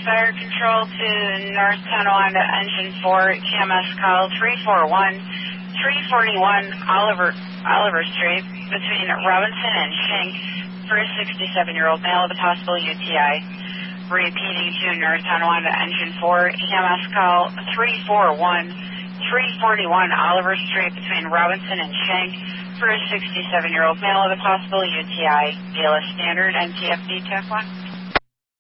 Fire Control to North Tonawanda Engine 4, TMS call 341 Oliver Street between Robinson and Schenck for a 67-year-old male with a possible UTI. Repeating to North Tonawanda Engine 4, EMS call 341 Oliver Street between Robinson and Schenck for a 67-year-old male with a possible UTI. BLS Standard, NTFD Tech 1.